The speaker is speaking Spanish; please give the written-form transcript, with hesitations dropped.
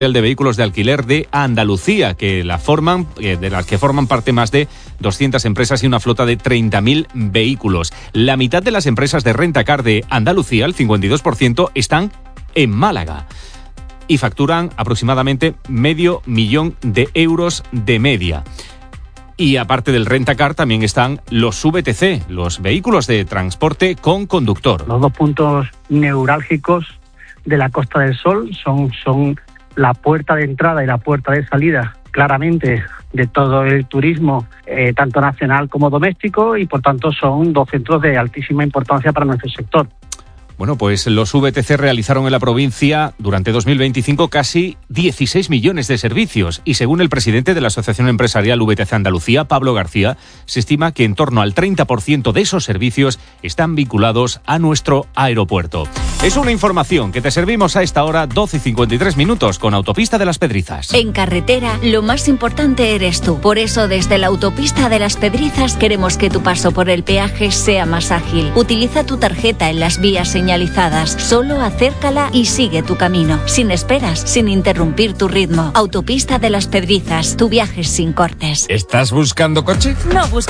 de Vehículos de Alquiler de Andalucía, de las que forman parte más de 200 empresas y una flota de 30.000 vehículos. La mitad de las empresas de rentacar de Andalucía, el 52%, están en Málaga y facturan aproximadamente 500.000 euros de media. Y aparte del rentacar también están los VTC, los vehículos de transporte con conductor. Los dos puntos neurálgicos de la Costa del Sol son la puerta de entrada y la puerta de salida, claramente, de todo el turismo, tanto nacional como doméstico, y por tanto son dos centros de altísima importancia para nuestro sector. Bueno, pues los VTC realizaron en la provincia durante 2025 casi 16 millones de servicios y según el presidente de la Asociación Empresarial VTC Andalucía, Pablo García, se estima que en torno al 30% de esos servicios están vinculados a nuestro aeropuerto. Es una información que te servimos a esta hora, 12:53 con Autopista de las Pedrizas. En carretera, lo más importante eres tú. Por eso, desde la Autopista de las Pedrizas queremos que tu paso por el peaje sea más ágil. Utiliza tu tarjeta en las vías señalizadas. Solo acércala y sigue tu camino, sin esperas, sin interrumpir tu ritmo. Autopista de las Pedrizas, tu viaje sin cortes. ¿Estás buscando coche? No busques